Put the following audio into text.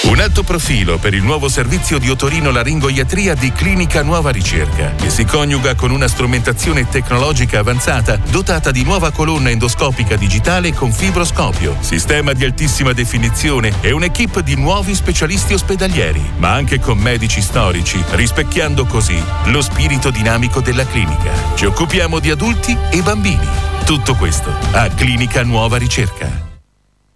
Un alto profilo per il nuovo servizio di otorinolaringoiatria di Clinica Nuova Ricerca, che si coniuga con una strumentazione tecnologica avanzata dotata di nuova colonna endoscopica digitale con fibroscopio, sistema di altissima definizione e un'equipe di nuovi specialisti ospedalieri, ma anche con medici storici, rispecchiando così lo spirito dinamico della clinica. Ci occupiamo di adulti e bambini. Tutto questo a Clinica Nuova Ricerca.